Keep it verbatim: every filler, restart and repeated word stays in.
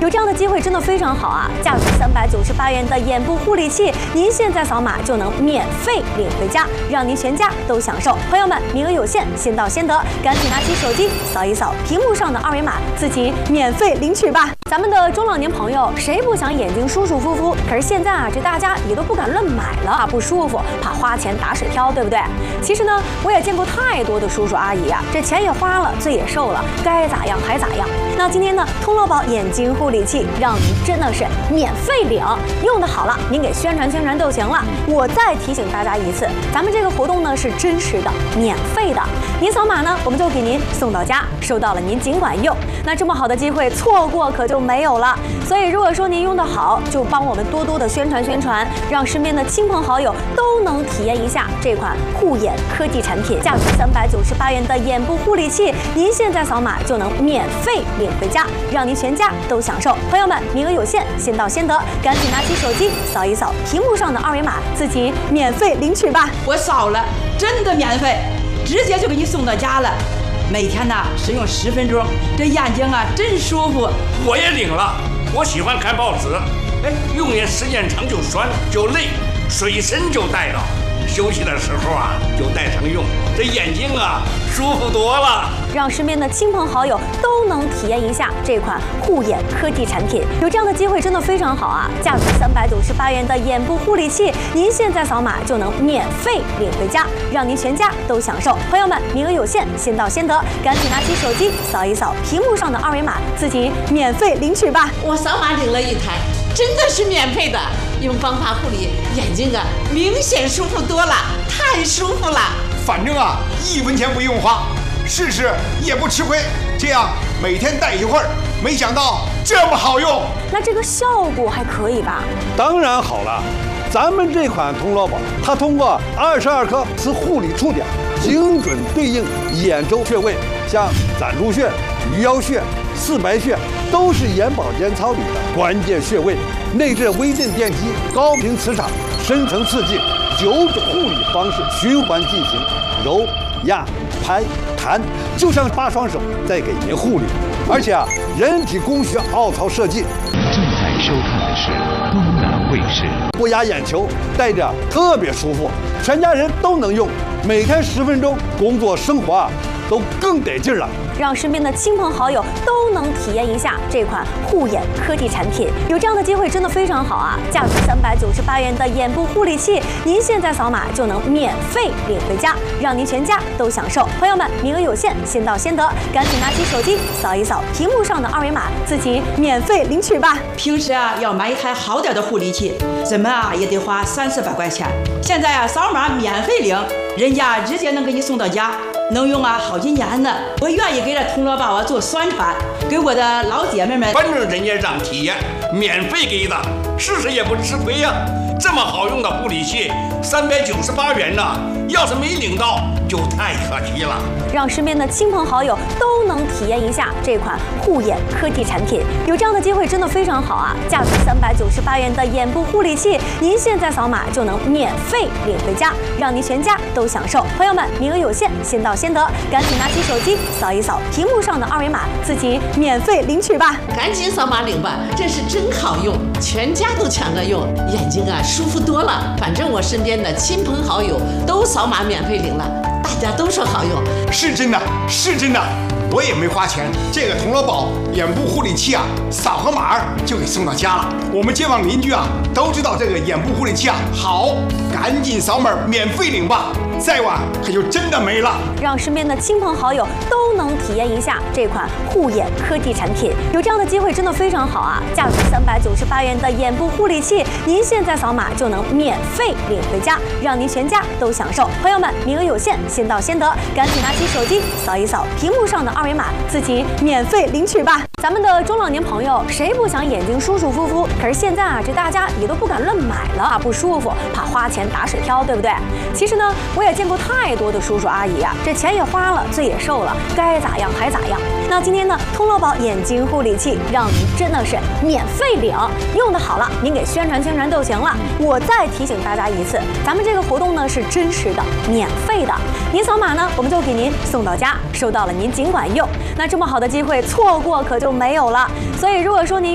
有这样的机会真的非常好啊！价值三百九十八元的眼部护理器，您现在扫码就能免费领回家，让您全家都享受。朋友们，名额有限，先到先得，赶紧拿起手机扫一扫屏幕上的二维码，自己免费领取吧。咱们的中老年朋友，谁不想眼睛舒舒服服？可是现在啊，这大家也都不敢乱买了，怕不舒服，怕花钱打水漂，对不对？其实呢，我也见过太多的叔叔阿姨啊，这钱也花了，罪也受了，该咋样还咋样。那今天呢，通乐宝眼睛护理器让您真的是免费领，用的好了，您给宣传宣传就行了。我再提醒大家一次，咱们这个活动呢是真实的、免费的，您扫码呢，我们就给您送到家，收到了您尽管用。那这么好的机会，错过可就没有了。所以如果说您用的好，就帮我们多多的宣传宣传，让身边的亲朋好友都能体验一下这款护眼科技产品。价值三百九十八元的眼部护理器，您现在扫码就能免费领回家，让您全家都享受。朋友们，名额有限，先到先得，赶紧拿起手机扫一扫屏幕上的二维码，自己免费领取吧。 我扫了，真的免费，直接就给你送到家了。每天呢使用十分钟，这眼睛啊真舒服。 我也领了，我喜欢看报纸，哎，用眼时间长就酸就累，随身就带着，休息的时候啊就带上用，这眼睛啊舒服多了。 让身边的亲朋好友都能体验一下这款护眼科技产品。有这样的机会真的非常好啊！价值三百九十八元的眼部护理器，您现在扫码就能免费领回家，让您全家都享受。朋友们，名额有限，先到先得，赶紧拿起手机扫一扫屏幕上的二维码，自己免费领取吧。 我扫码领了一台，真的是免费的，用方法护理眼睛啊，明显舒服多了，太舒服了。 反正啊，一分钱不用花。试试也不吃亏，这样每天戴一会儿，没想到这么好用。 那这个效果还可以吧？ 当然好了，咱们这款通乐宝，它通过二十二颗磁护理触点，精准对应眼周穴位，像攒竹穴、鱼腰穴、四白穴，都是眼保健操里的关键穴位。内置微震电机、高频磁场、深层刺激，九种护理方式循环进行，揉、压、拍、弹，就像八双手在给您护理。而且啊，人体工学凹槽设计。 正在收看的是东南卫视。 不压眼球，戴着特别舒服，全家人都能用。每天十分钟，工作生活啊都更得劲儿了。 让身边的亲朋好友都能体验一下这款护眼科技产品。有这样的机会真的非常好啊！价值三百九十八元的眼部护理器，您现在扫码就能免费领回家，让您全家都享受。朋友们，名额有限，先到先得，赶紧拿起手机扫一扫屏幕上的二维码，自己免费领取吧。 平时啊要买一台好点的护理器，怎么啊也得花三四百块钱，现在啊扫码免费领，人家直接能给你送到家。能用啊好几年呢，我愿意给这通乐宝啊做宣传，给我的老姐妹们。 反正人家让体验，免费给的，试试也不吃亏呀。这么好用的护理器，三百九十八元呢，要是没领到就太可惜了。 让身边的亲朋好友都能体验一下这款护眼科技产品。有这样的机会真的非常好啊！价值三百九十八元的眼部护理器，您现在扫码就能免费领回家，让您全家都享受。朋友们，名额有限，先到先得，赶紧拿起手机扫一扫屏幕上的二维码，自己免费领取吧。 赶紧扫码领吧，这是真好用，全家都抢着用，眼睛啊舒服多了。反正我身边的亲朋好友都扫码免费领了，大家都说好用。 是真的，是真的，我也没花钱。这个通乐宝眼部护理器啊，扫个码就给送到家了。我们街坊邻居啊都知道这个眼部护理器啊好，赶紧扫码免费领吧，再晚可就真的没了。 让身边的亲朋好友都能体验一下这款护眼科技产品。有这样的机会真的非常好啊！价值三百九十八元的眼部护理器，您现在扫码就能免费领回家，让您全家都享受。朋友们，名额有限，先到先得，赶紧拿起手机扫一扫屏幕上的二维码，自己免费领取吧。咱们的中老年朋友，谁不想眼睛舒舒服服？可是现在啊，这大家也都不敢乱买了，怕不舒服，怕花钱打水漂，对不对？其实呢，我也见过太多的叔叔阿姨啊，这钱也花了，罪也受了，该咋样还咋样。那今天呢，通乐宝眼睛护理器让您真的是免费领，用的好了，您给宣传宣传就行了。我再提醒大家一次，咱们这个活动呢是真实的、免费的，您扫码呢，我们就给您送到家，收到了您尽管用。那这么好的机会，错过可就没有了。所以如果说您